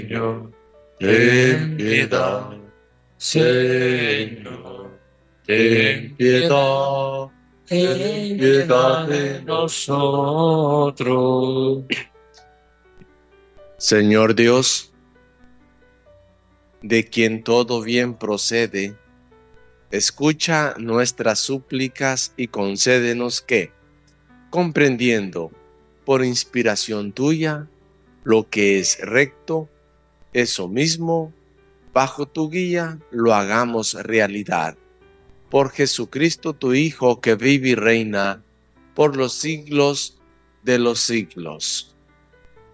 Señor, ten piedad. Señor, ten piedad. Ten piedad de nosotros. Señor Dios, de quien todo bien procede, escucha nuestras súplicas y concédenos que, comprendiendo por inspiración tuya lo que es recto, eso mismo, bajo tu guía, lo hagamos realidad. Por Jesucristo tu Hijo, que vive y reina por los siglos de los siglos.